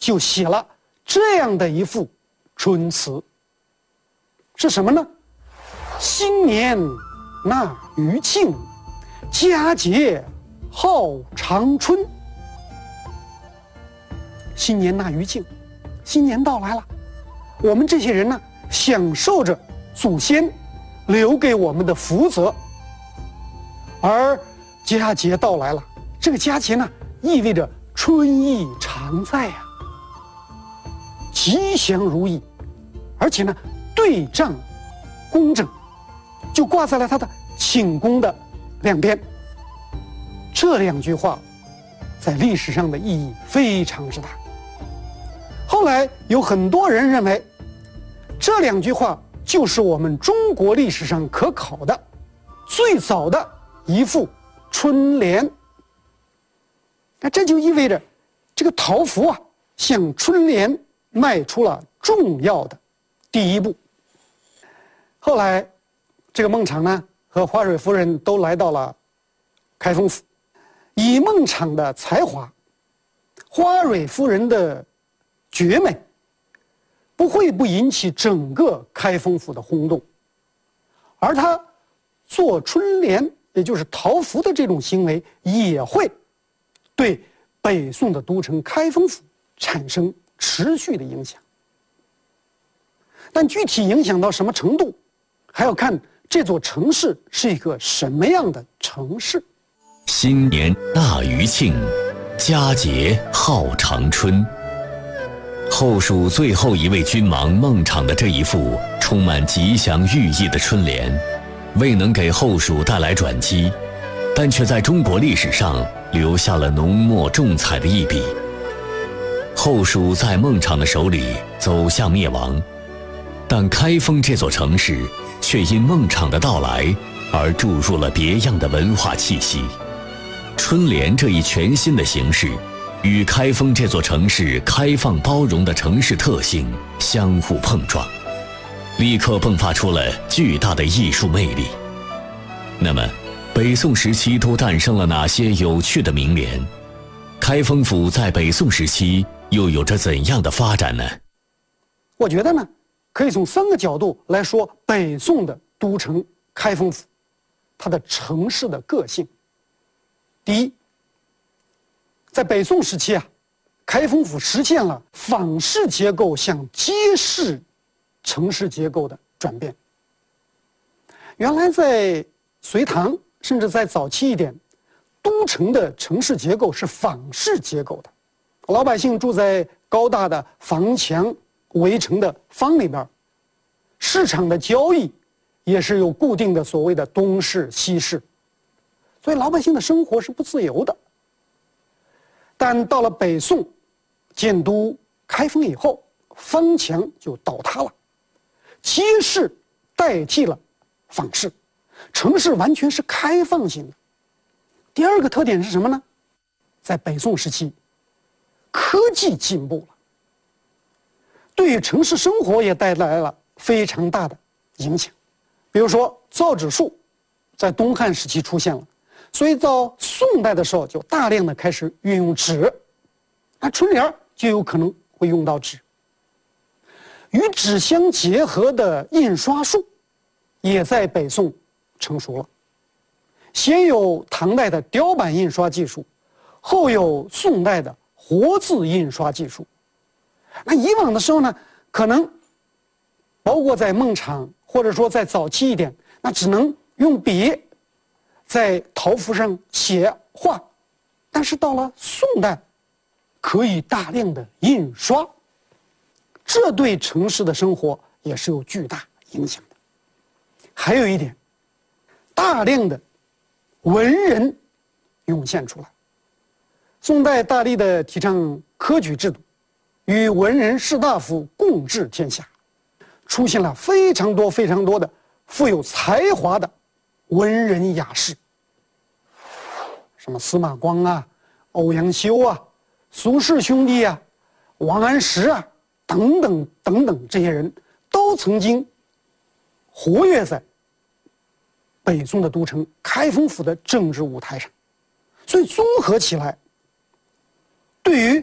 就写了这样的一副春词，是什么呢？新年纳余庆，佳节号长春。新年纳余庆，新年到来了，我们这些人呢，享受着祖先留给我们的福泽，而佳节到来了，这个佳节呢，意味着春意常在呀，吉祥如意，而且呢，对仗工整，就挂在了他的寝宫的两边。这两句话在历史上的意义非常之大。后来有很多人认为，这两句话就是我们中国历史上可考的最早的一副春联。那这就意味着，这个桃符啊，向春联迈出了重要的第一步。后来，这个孟昶呢和华蕊夫人都来到了开封府，以孟昶的才华，华蕊夫人的绝美，不会不引起整个开封府的轰动。而他做春联，也就是桃符的这种行为，也会对北宋的都城开封府产生持续的影响。但具体影响到什么程度，还要看这座城市是一个什么样的城市。 新年纳余庆，佳节号长春。后蜀最后一位君王孟昶的这一副充满吉祥寓意的春联，未能给后蜀带来转机，但却在中国历史上留下了浓墨重彩的一笔。后蜀在孟昶的手里走向灭亡，但开封这座城市却因孟昶的到来而注入了别样的文化气息。春联这一全新的形式，与开封这座城市开放包容的城市特性相互碰撞，立刻迸发出了巨大的艺术魅力。那么，北宋时期都诞生了哪些有趣的名联？开封府在北宋时期又有着怎样的发展呢？ 我觉得呢，可以从3个角度来说北宋的都城开封府，它的城市的个性。第一，在北宋时期啊，开封府实现了坊市结构向街市城市结构的转变。原来在隋唐，甚至在早期一点，都城的城市结构是坊市结构的，老百姓住在高大的房墙围成的坊里边，市场的交易也是有固定的所谓的东市西市，所以老百姓的生活是不自由的。但到了北宋建都开封以后，坊墙就倒塌了，街市代替了坊市，城市完全是开放性的。第2个特点是什么呢？在北宋时期，科技进步了，对于城市生活也带来了非常大的影响。比如说造纸术在东汉时期出现了，所以到宋代的时候就大量的开始运用纸，那春联就有可能会用到纸。与纸相结合的印刷术也在北宋成熟了，先有唐代的雕版印刷技术，后有宋代的活字印刷技术。那以往的时候呢，可能包括在孟昶或者说在早期一点，那只能用笔在桃符上写画，但是到了宋代，可以大量的印刷，这对城市的生活也是有巨大影响的。还有一点，大量的文人涌现出来。宋代大力的提倡科举制度，与文人士大夫共治天下，出现了非常多的富有才华的文人雅士，什么司马光啊、欧阳修啊、苏轼兄弟啊、王安石啊等等这些人都曾经活跃在北宋的都城开封府的政治舞台上，所以综合起来，对于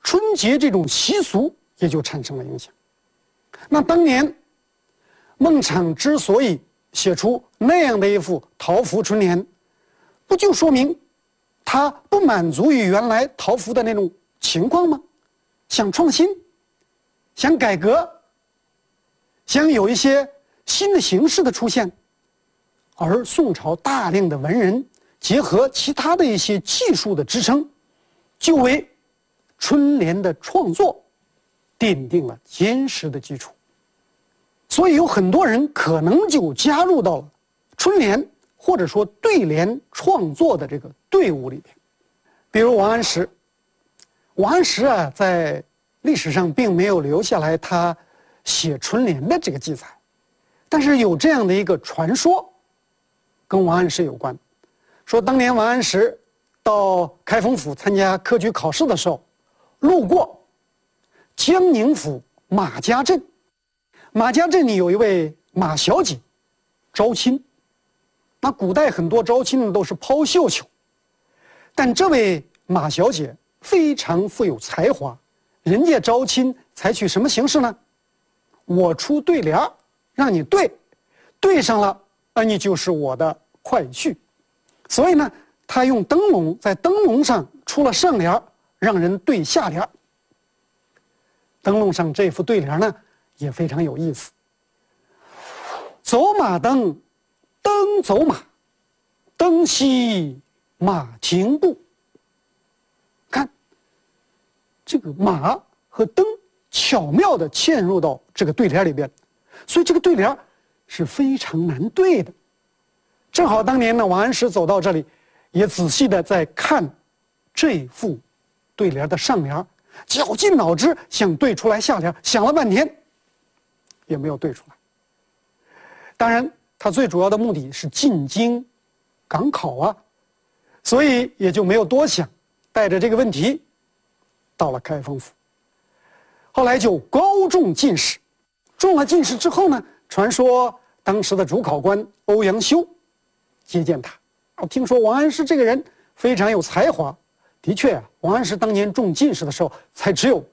春节这种习俗也就产生了影响。那当年孟昶之所以写出那样的一幅桃符春联，不就说明他不满足于原来桃符的那种情况吗？想创新，想改革，想有一些新的形式的出现。而宋朝大量的文人结合其他的一些技术的支撑，就为春联的创作奠定了坚实的基础。所以有很多人可能就加入到了春联或者说对联创作的这个队伍里边。比如王安石。王安石啊，在历史上并没有留下来他写春联的这个记载，但是有这样的一个传说跟王安石有关，说当年王安石到开封府参加科举考试的时候，路过江宁府马家镇，马家镇里有一位马小姐招亲。那古代很多招亲都是抛绣球，但这位马小姐非常富有才华，人家招亲采取什么形式呢？我出对联让你对，对上了，你就是我的快婿。所以呢，他用灯笼在灯笼上出了上联，让人对下联。灯笼上这副对联呢，也非常有意思。走马灯，灯走马，灯熄马停步。看，这个马和灯巧妙地嵌入到这个对联里边，所以这个对联是非常难对的。正好当年呢，王安石走到这里，也仔细地在看这副对联的上联，绞尽脑汁想对出来下联，想了半天也没有对出来。当然他最主要的目的是进京赶考啊，所以也就没有多想，带着这个问题到了开封府。后来就高中进士，中了进士之后呢，传说当时的主考官欧阳修接见他。听说王安石这个人非常有才华，的确啊，王安石当年中进士的时候才只有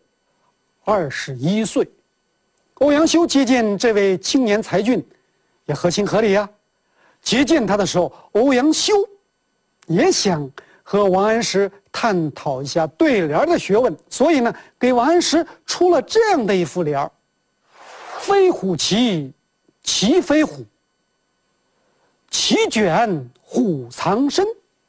21岁。欧阳修接见这位青年才俊也合情合理啊。接见他的时候，欧阳修也想和王安石探讨一下对联的学问，所以呢，给王安石出了这样的一副联：飞虎骑，骑飞虎，骑卷虎藏身。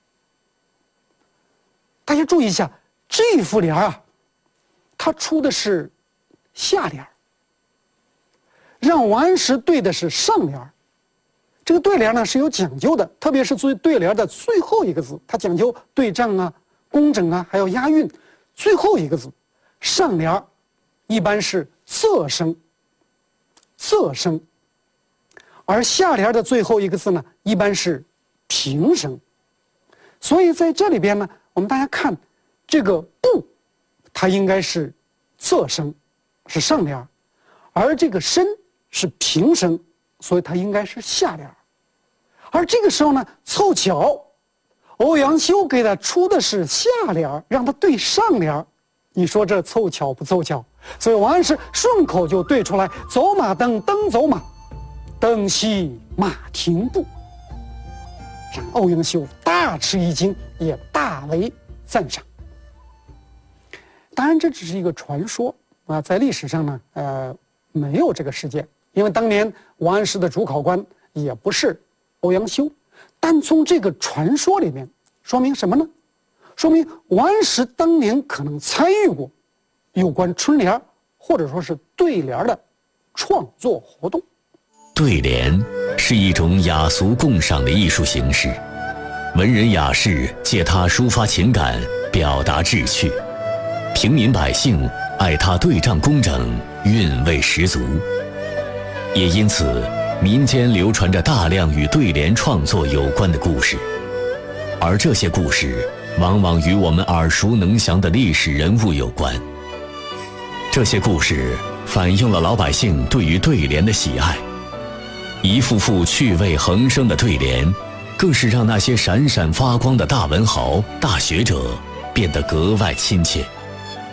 大家注意一下，这副联啊，他出的是下联，让王安石对的是上联。这个对联呢是有讲究的，特别是对联的最后一个字，它讲究对仗啊、工整啊，还有押韵。最后一个字，上联一般是仄声，仄声，而下联的最后一个字呢，一般是平声。所以在这里边呢，我们大家看这个不，它应该是仄声，是上联，而这个身是平声，所以它应该是下联。而这个时候呢，凑巧欧阳修给他出的是下联，让他对上联。你说这凑巧不凑巧？所以王安石顺口就对出来：走马灯，灯走马，灯熄马停步。让欧阳修大吃一惊，也大为赞赏。当然，这只是一个传说啊，在历史上呢，没有这个事件，因为当年王安石的主考官也不是欧阳修。但从这个传说里面说明什么呢？说明王安石当年可能参与过有关春联或者说是对联的创作活动。 对联是一种雅俗共赏的艺术形式，文人雅士借它抒发情感，表达志趣，平民百姓爱它对仗工整，韵味十足。也因此，民间流传着大量与对联创作有关的故事，而这些故事往往与我们耳熟能详的历史人物有关。这些故事反映了老百姓对于对联的喜爱，一幅幅趣味横生的对联，更是让那些闪闪发光的大文豪、大学者变得格外亲切。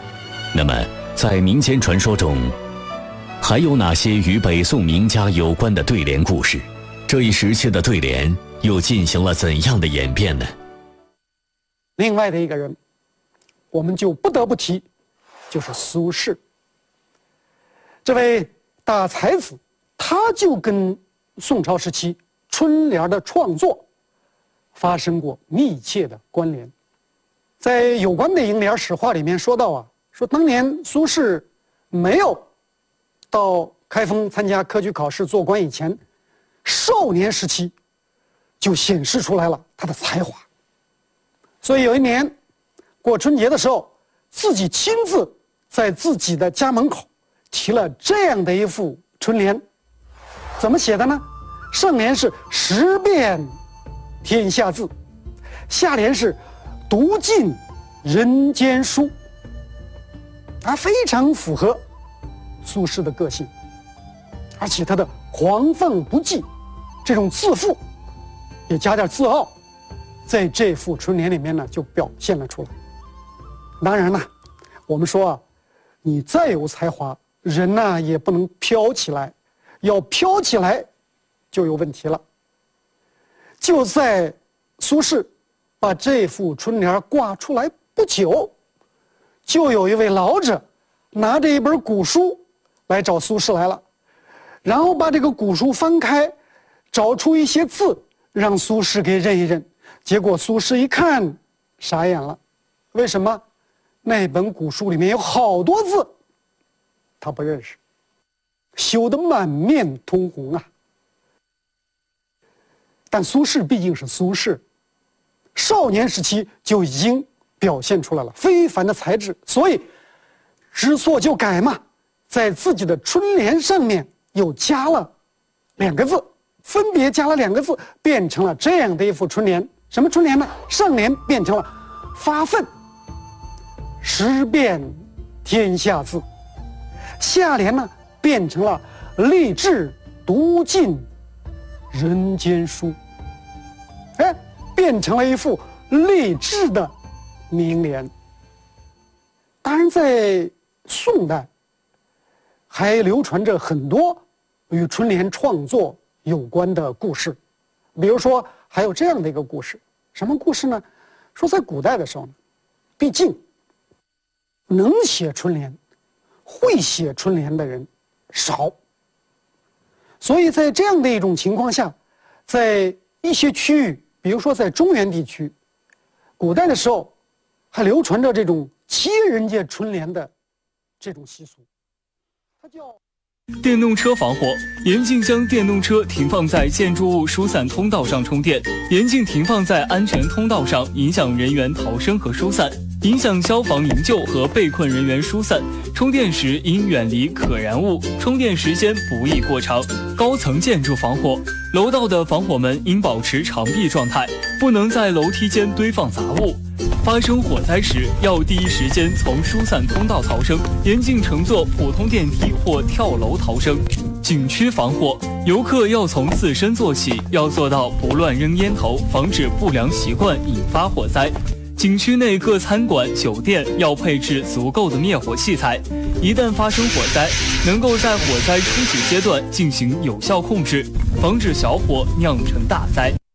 那么，在民间传说中，还有哪些与北宋名家有关的对联故事？这一时期的对联又进行了怎样的演变呢？ 另外的一个人，我们就不得不提，就是苏轼。这位大才子，他就跟宋朝时期春联的创作发生过密切的关联。在有关的楹联史话里面说到啊，说当年苏轼没有到开封参加科举考试做官以前，少年时期就显示出来了他的才华。所以有一年过春节的时候，自己亲自在自己的家门口题了这样的一副春联。怎么写的呢？上联是识遍天下字，下联是读尽人间书。非常符合苏轼的个性，而且他的狂放不羁，这种自负也加点自傲，在这副春联里面呢就表现了出来。当然了，我们说啊，你再有才华，人呢也不能飘起来，要飘起来就有问题了。就在苏轼把这副春联挂出来不久，就有一位老者拿着一本古书来找苏轼来了，然后把这个古书翻开，找出一些字让苏轼给认一认。结果苏轼一看傻眼了，为什么？那本古书里面有好多字他不认识，羞得满面通红啊。但苏轼毕竟是苏轼，少年时期就已经表现出来了非凡的才智，所以知错就改嘛，在自己的春联上面又加了2个字，分别加了2个字，变成了这样的一副春联。什么春联呢？上联变成了发愤识遍天下字，下联呢变成了立志读尽人间书。变成了一副励志的名联。当然在宋代还流传着很多与春联创作有关的故事，比如说还有这样的一个故事。什么故事呢？说在古代的时候呢，毕竟能写春联会写春联的人少，所以在这样的一种情况下，在一些区域，比如说在中原地区，古代的时候还流传着这种接人家春联的这种习俗，它叫电动车防火，严禁将电动车停放在建筑物疏散通道上充电，严禁停放在安全通道上，影响人员逃生和疏散，影响消防营救和被困人员疏散。充电时应远离可燃物，充电时间不宜过长。高层建筑防火，楼道的防火门应保持长闭状态，不能在楼梯间堆放杂物。发生火灾时，要第一时间从疏散通道逃生，严禁乘坐普通电梯或跳楼逃生。景区防火，游客要从自身做起，要做到不乱扔烟头，防止不良习惯引发火灾。景区内各餐馆、酒店要配置足够的灭火器材，一旦发生火灾，能够在火灾初期阶段进行有效控制，防止小火酿成大灾。